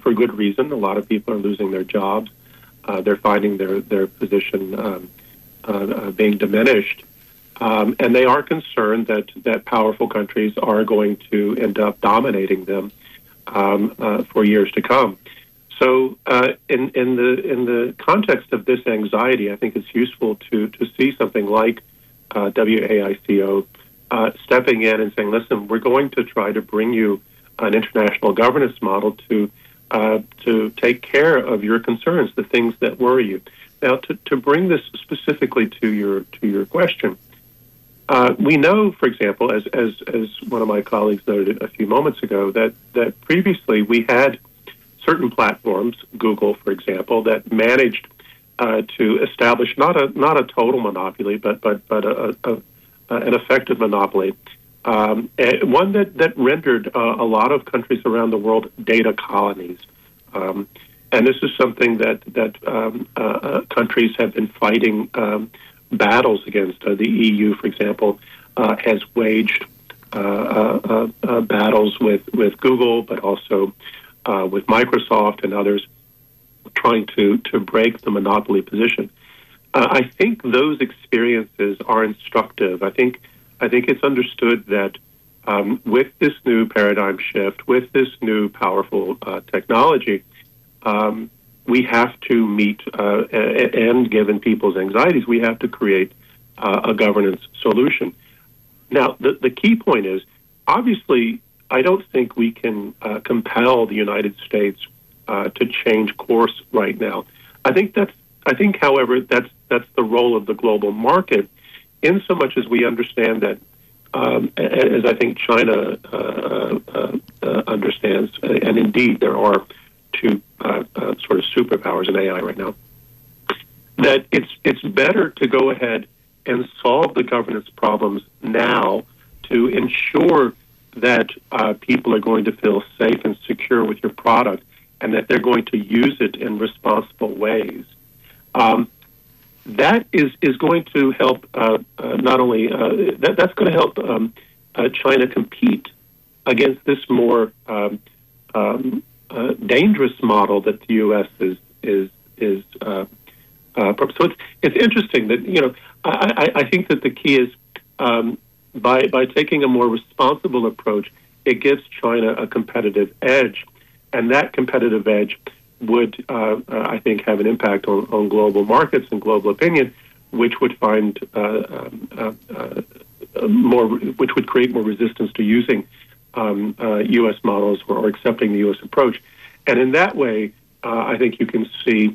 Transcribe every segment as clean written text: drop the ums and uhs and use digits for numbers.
for good reason. A lot of people are losing their jobs. They're finding their position being diminished. And they are concerned that powerful countries are going to end up dominating them for years to come. So in the context of this anxiety, I think it's useful to see something like WAICO stepping in and saying, listen, we're going to try to bring you an international governance model to take care of your concerns, the things that worry you. Now, to bring this specifically to your question, we know, for example, as one of my colleagues noted a few moments ago, that previously we had certain platforms, Google, for example, that managed to establish not a total monopoly, but an effective monopoly, and one that rendered a lot of countries around the world data colonies. And this is something that countries have been fighting battles against. The EU, for example, has waged battles with Google, but also with Microsoft and others, trying to break the monopoly position. I think those experiences are instructive. I think it's understood that with this new paradigm shift, with this new powerful technology, we have to meet, and given people's anxieties, we have to create a governance solution. Now, the key point is, obviously, I don't think we can compel the United States to change course right now. I think, however, that's the role of the global market, in so much as we understand that, as I think China understands, and indeed there are two sort of superpowers in AI right now, that it's better to go ahead and solve the governance problems now to ensure that people are going to feel safe and secure with your product, and that they're going to use it in responsible ways. That is going to help not only that's going to help China compete against this more dangerous model that the U.S. is so it's interesting that I think that the key is by taking a more responsible approach, it gives China a competitive edge, and that competitive edge would, I think, have an impact on global markets and global opinion, which would find which would create more resistance to using U.S. models or accepting the U.S. approach. And in that way, I think you can see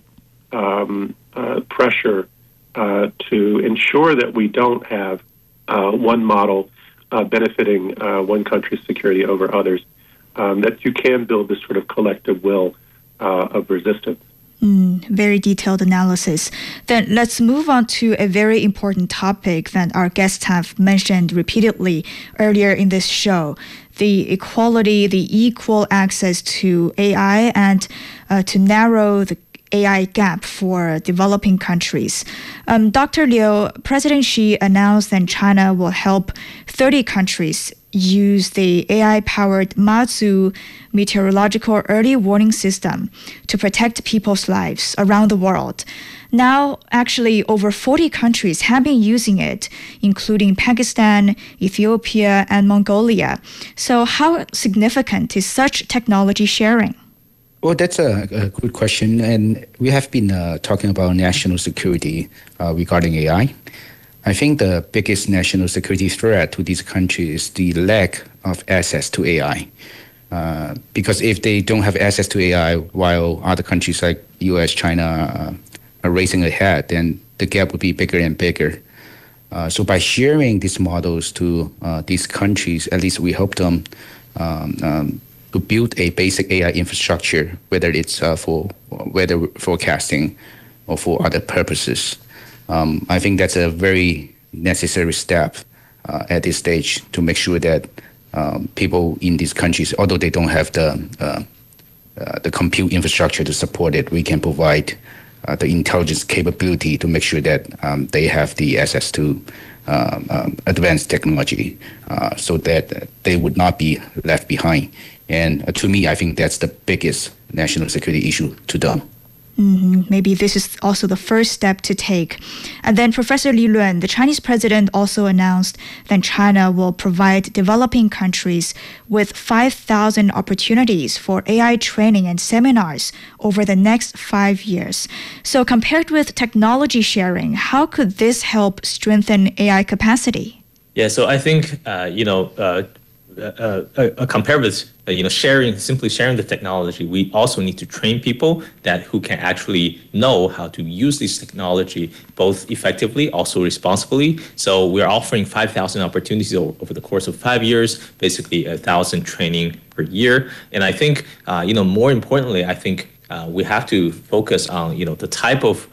pressure to ensure that we don't have one model benefiting one country's security over others, that you can build this sort of collective will of resistance. Very detailed analysis. Then let's move on to a very important topic that our guests have mentioned repeatedly earlier in this show: the equality, the equal access to AI, and to narrow the AI gap for developing countries. Dr. Liu, President Xi announced that China will help 30 countries use the AI-powered Mazu meteorological early warning system to protect people's lives around the world. Now, actually, over 40 countries have been using it, including Pakistan, Ethiopia, and Mongolia. So how significant is such technology sharing? Well, that's a good question. And we have been talking about national security regarding AI. I think the biggest national security threat to these countries is the lack of access to AI. Because if they don't have access to AI while other countries like US, China are racing ahead, then the gap would be bigger and bigger. So by sharing these models to these countries, at least we help them to build a basic AI infrastructure, whether it's for weather forecasting or for other purposes. I think that's a very necessary step at this stage to make sure that people in these countries, although they don't have the compute infrastructure to support it, we can provide the intelligence capability to make sure that they have the access to advanced technology so that they would not be left behind And to me, I think that's the biggest national security issue to them. Maybe this is also the first step to take. And then Professor Li Luan, the Chinese president also announced that China will provide developing countries with 5,000 opportunities for AI training and seminars over the next 5 years. So compared with technology sharing, how could this help strengthen AI capacity? Yeah, so I think, compared with simply sharing the technology, we also need to train people who can actually know how to use this technology both effectively, also responsibly. So we're offering 5,000 opportunities over the course of 5 years, basically 1,000 training per year. And I think, more importantly, I think we have to focus on the type of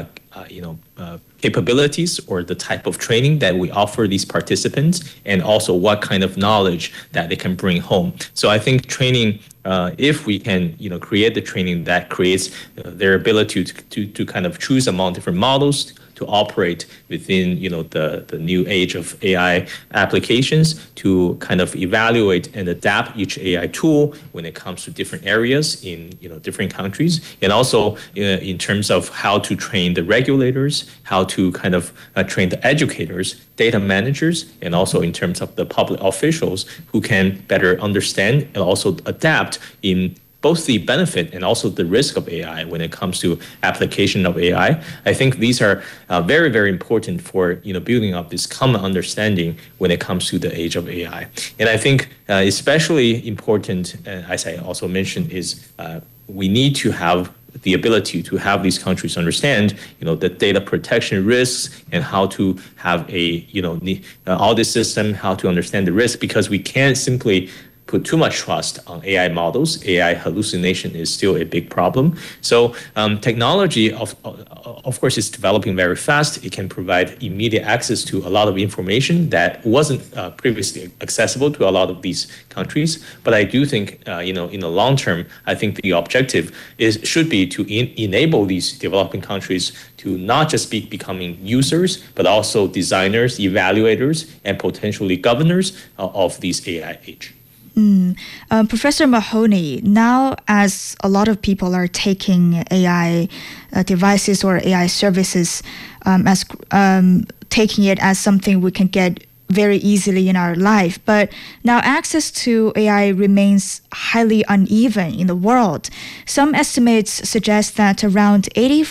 capabilities or the type of training that we offer these participants, and also what kind of knowledge that they can bring home. So I think training, if we can create the training that creates their ability to kind of choose among different models to operate within the new age of AI applications, to kind of evaluate and adapt each AI tool when it comes to different areas in different countries, and also in terms of how to train the regulators, how to kind of train the educators, data managers, and also in terms of the public officials who can better understand and also adapt in both the benefit and also the risk of AI when it comes to application of AI. I think these are very, very important for building up this common understanding when it comes to the age of AI. And I think especially important, as I also mentioned, is we need to have the ability to have these countries understand, the data protection risks and how to have a, audit system, how to understand the risk, because we can't simply put too much trust on AI models. AI hallucination is still a big problem. So technology, of course, is developing very fast. It can provide immediate access to a lot of information that wasn't previously accessible to a lot of these countries. But I do think, in the long term, I think the objective should be to enable these developing countries to not just be becoming users, but also designers, evaluators, and potentially governors of this AI age. Professor Mahoney, now as a lot of people are taking AI devices or AI services as taking it as something we can get very easily in our life, but now access to AI remains highly uneven in the world. Some estimates suggest that around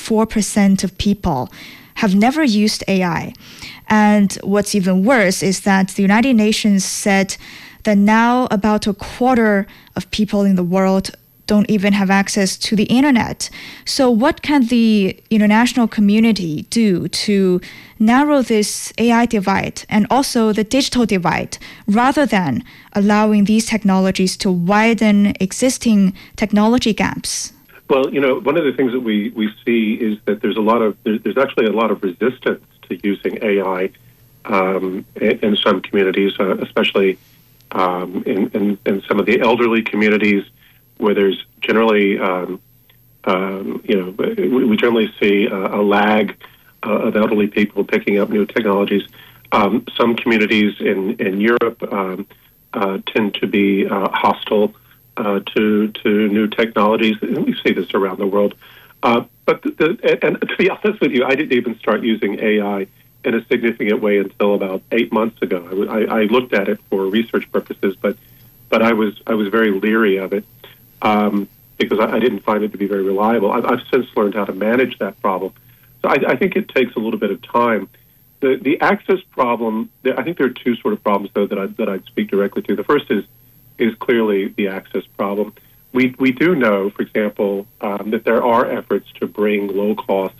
84% of people have never used AI. And what's even worse is that the United Nations said that now about a quarter of people in the world don't even have access to the internet. So what can the international community do to narrow this AI divide and also the digital divide, rather than allowing these technologies to widen existing technology gaps? Well, one of the things that we see is that there's actually a lot of resistance to using AI in some communities, especially in some of the elderly communities, where there's generally, we generally see a lag of elderly people picking up new technologies. Some communities in Europe tend to be hostile to new technologies, and we see this around the world. But to be honest with you, I didn't even start using AI in a significant way until about 8 months ago. I looked at it for research purposes, but I was very leery of it because I didn't find it to be very reliable. I've since learned how to manage that problem. So I think it takes a little bit of time. The access problem, I think there are two sort of problems, though, that I'd speak directly to. The first is clearly the access problem. We do know, for example, that there are efforts to bring low-cost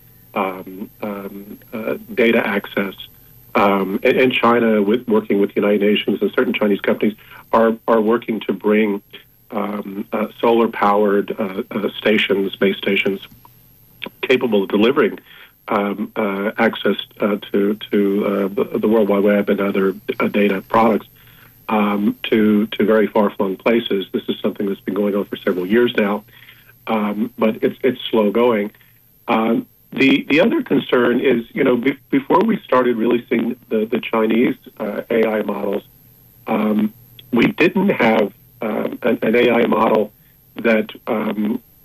data access. And China, working with the United Nations, and certain Chinese companies are working to bring solar-powered base stations, capable of delivering access to the World Wide Web and other data products to very far-flung places. This is something that's been going on for several years now, but it's slow going. The other concern is, before we started really seeing the Chinese AI models, we didn't have an AI model that